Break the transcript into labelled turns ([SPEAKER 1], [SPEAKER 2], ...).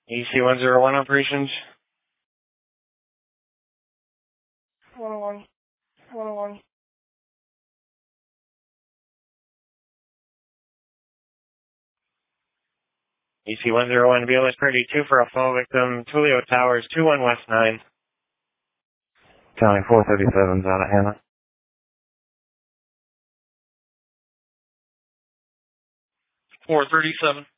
[SPEAKER 1] EC101 operations. 101. 101. EC101, BLS Party 2 for a fall victim, Tulio Towers, 21 West 9.
[SPEAKER 2] County 437's out of Hannah.
[SPEAKER 1] 437.